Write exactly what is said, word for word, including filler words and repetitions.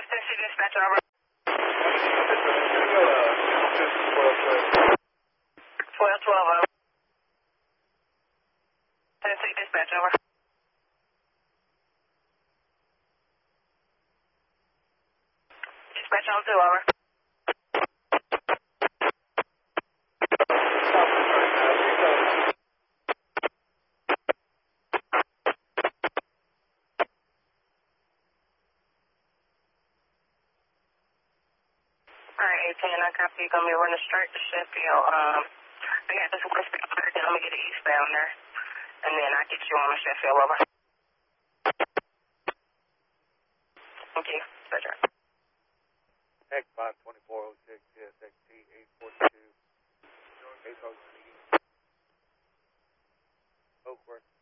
Tennessee dispatch over. twelve twelve over. Tennessee dispatch over. Dispatch on two over. Alright, eighteen, I copy. You're going to be running straight to Sheffield. Um, I got this westbound there, then I'm going to get an eastbound there. And then I'll get you on the Sheffield over. Thank you. Roger. X five twenty-four oh six, C S X T eight forty-two, North Oak City, Oakworth.